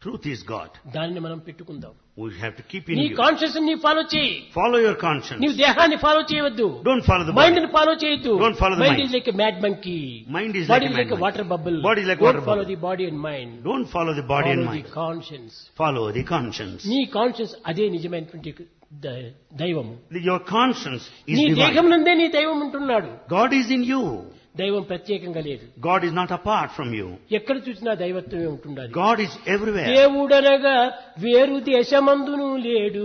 Truth is God. దానిని మనం పెట్టుకుందాం. We have to keep in నీ you. కాన్షియస్ ని ఫాలో చేయి. Follow your conscience. నీవు దేహాన్ని ఫాలో చేయవద్దు. Don't follow the mind body. ని ఫాలో చేయొద్దు. Don't follow the mind mind. Is like a mad monkey. Mind is body like a is like a mad water bubble. Body is like water follow bubble. The body and mind. Don't follow the body and follow the mind. Conscience. Follow the conscience. నీ conscious అదే నిజమైనటువంటి దైవము. Your conscience is నీ దేహం divine. నందే నీ దైవం ఉంటున్నాడు. God is in you. దైవం ప్రత్యేకంగా లేదు. God is not apart from you. ఎక్కడ చూసినా దైవత్వమే ఉంటున్నది. God is everywhere. దేవుడనగా వేరు దేశమందును లేడు.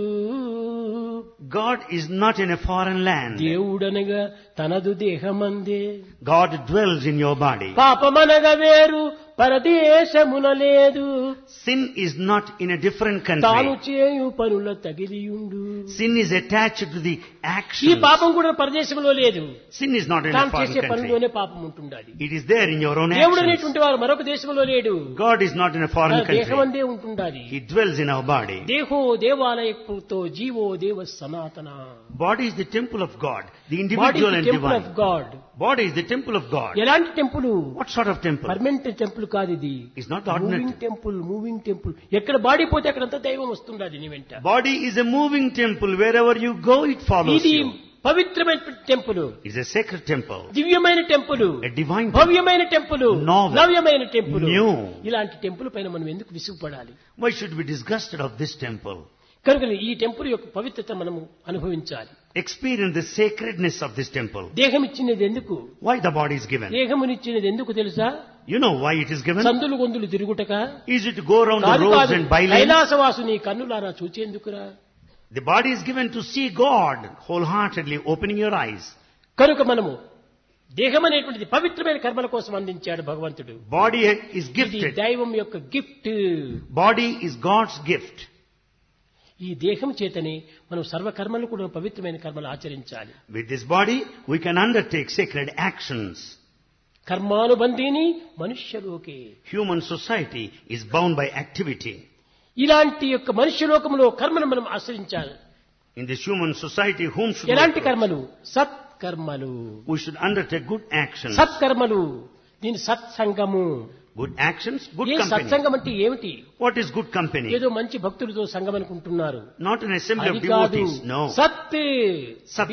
God is not in a foreign land. దేవుడనగా తనదు దేహమందే. God dwells in your body. పాపమనగా వేరు పరదేశమున లేదు. Sin is not in a different తాను country. చేయు పనుల తగిలియుండు. Sin is attached to the ఈ action. పాపం కూడా పరదేశంలో లేదు. Sin is not in a తాను foreign చేసే country. పనుల్లోనే పాపం ఉంటుండాలి. It is there in your own దేవుడు actions. అనేటువంటి వారు మరొక దేశంలో లేడు. God is not in a foreign country. దేహమందే ఉంటుండాలి. He dwells in our body. దేహో దేవాలయతో GO దేవ సనాతన. Body is the temple of God, the body individual and temple of divine. God. Body is the temple of God. ఎలాంటి temple? What sort of temple? Permanent temple కాదు ఇది. It's not ordinary. Moving temple. ఎక్కడ body పోతే అక్కడంతా దైవం వస్తుండది నీ వెంట. Body is a moving temple. Wherever you go, it follows ఇది you. పవిత్రమైన temple. It's a sacred temple. దివ్యమైన temple. A divine temple. భవ్యమైన temple. Novel. నవ్యమైన temple. New. ఇలాంటి టెంపుల్ పైన మనం ఎందుకు విసుగుపడాలి? Why should we be disgusted of this temple? కనుక ఈ temple యొక్క పవిత్రత మనము అనుభవించాలి. Experience the sacredness of this temple. దేహం ఇచ్చినది ఎందుకు? Why the body is given? దేహమునిచ్చినది ఎందుకు తెలుసా? You know why it is given? సందులు గొంతులు తిరుగుటక. Is it to go around the కాదు roads కాదు. and bylanes? కైలాసవాసుని కన్నులారా చూచేందుకురా. The body is given to see God wholeheartedly, opening your eyes. కనుక మనము దేహం అనేటువంటిది పవిత్రమైన కర్మల కోసం అందించాడు భగవంతుడు. Body is ఇది gifted. దైవం యొక్క gift. Body is God's gift. ఈ దేహం చేతనే మనం సర్వకర్మలు కూడా పవిత్రమైన కర్మలు ఆచరించాలి. With this body, we can undertake sacred actions. కర్మానుబంధీని మనుష్యలోకే. Human society is bound by activity. ఇలాంటి యొక్క మనుష్యలోకంలో కర్మను మనం ఆచరించాలి. In this human society, whom should we ఎలాంటి approach? కర్మలు? సత్కర్మలు. We should undertake good actions. సత్కర్మలు. దీని సత్సంగము. Good actions, good ఏ company. సత్సంగం అంటే ఏమిటి? What is good company? ఏదో మంచి భక్తులతో సంగం అనుకుంటున్నారు. Not an assembly అది of కాదు. devotees. No. సత్. సత్.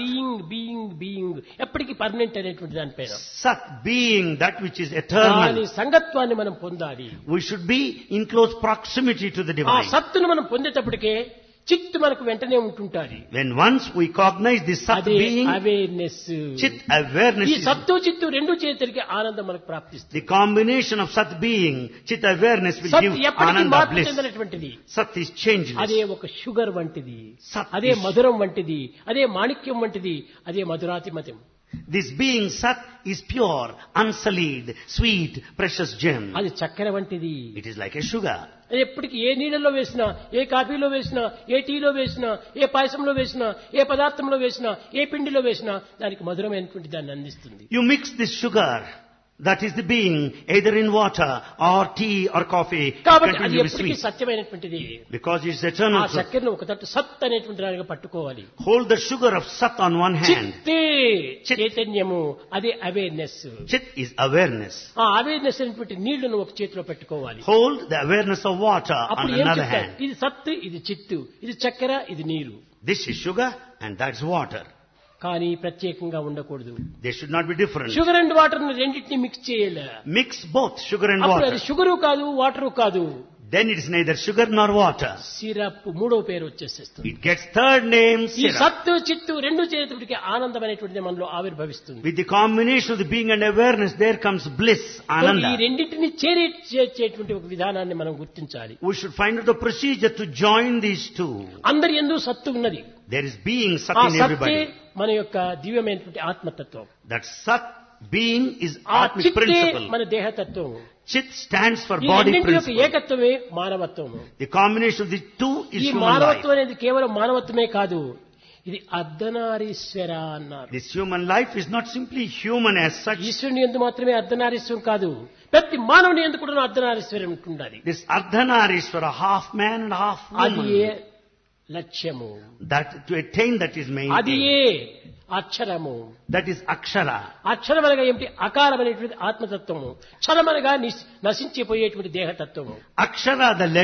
బీయింగ్ ఎప్పటికీ పర్మనెంట్ అనేటువంటి దానిపైన. Sat, being that which is దాని eternal. సంగత్వాన్ని మనం పొందాలి. We should be in close proximity to the ఆ divine. సత్తును మనం పొందేటప్పటికే చిత్తు మనకు వెంటనే ఉంటుంటాది. When once we cognize this Sat అదే being, అవేర్నెస్. Chit awareness ఈ is సత్తు చిత్తు రెండు చేతులకి ఆనందం మనకు ప్రాప్తిస్తుంది. the combination of Sat being, Chit awareness will సత్ give ఎప్పటికీ Ananda మార్పు bliss. చెందినటువంటిది. Sat is changeless. అదే ఒక షుగర్ వంటిది. సత్ అదే is- మధురం వంటిది. అదే మాణిక్యం వంటిది. అదే మధురాతిమతం. This being Sat is pure, unsullied, sweet, precious gem. అది చక్కెర వంటిది. It is like a sugar. అది ఎప్పటికీ ఏ నీళ్ళలో వేసినా, ఏ కాఫీలో వేసినా, ఏ టీలో వేసినా, ఏ పాయసంలో వేసినా, ఏ పదార్థంలో వేసినా, ఏ పిండిలో వేసినా దానికి మధురమైనటువంటి దాన్ని అందిస్తుంది. You mix this sugar, that is the being, either in water or tea or coffee, కాబట్టి అది continue to be ఎప్పటికీ sweet. సత్యమైనటువంటిది. Because it's ఆ eternal truth. చక్కెరను ఒక తట్టు సత్ అనేటువంటి దానిగా పట్టుకోవాలి. Hold the sugar of Sat on one hand. చిత్తే చిత్. చైతన్యము, అదే అవేర్నెస్. Chit is awareness. ఆ అవేర్నెస్ అనేటువంటి నీళ్లను ఒక చేతిలో పెట్టుకోవాలి. Hold the awareness of water on అప్పుడు ఏం another చెప్తారు? hand. ఇది సత్తు, ఇది చిత్తు, ఇది చక్కెర, ఇది నీరు. This is sugar and that's water. కానీ ప్రత్యేకంగా ఉండకూడదు. They should not be different. Sugar and water రెండింటిని మిక్స్ చేయలే. Mix both sugar and అప్పుడు water. అది షుగరు కాదు, వాటరు కాదు. Then it is neither sugar nor water. Syrup మూడో పేరు వచ్చేసేస్తుంది. It gets third name, ఈ syrup. సత్తు చిత్తు రెండు చేతుడికి ఆనందం అనేటువంటిది మనలో ఆవిర్భవిస్తుంది. With the combination of the being and awareness, there comes bliss, ఈ ananda. రెండింటిని చేర్చేటువంటి ఒక విధానాన్ని మనం గుర్తించాలి. We should find out the procedure to join these two. అందరి యందు సత్తు ఉన్నది. There is being Sat ఆ in సత్తే everybody. మన యొక్క దివ్యమైనటువంటి ఆత్మతత్వం. That Sat being is ఆ Atmic చిత్తే principle. మన దేహతత్వం. Chit stands for ఈ body రెండింటి యొక్క principle. ఏకత్వమే మానవత్వము. The combination of the two is ఈ human మానవత్వం life. అనేది కేవలం మానవత్వమే కాదు, ఇది అర్ధనారీశ్వర అన్నారు. This human life is not simply human as such. ఈశ్వరుని యందు మాత్రమే అర్ధనారీశ్వరం కాదు, ప్రతి మానవుని యందు కూడా అర్ధనారీశ్వరం ఉంటుండాలి. This Ardhanarishvara, half man and half అది ఏ woman. లక్ష్యము, That to attain that is main అది aim. ఏ అక్షరము. That is Akshara. అక్షరం అనగా ఏమిటి? అకారం అనేటువంటి ఆత్మతత్వము. క్షరమనగా నశించిపోయేటువంటి దేహతత్వము. Akshara, the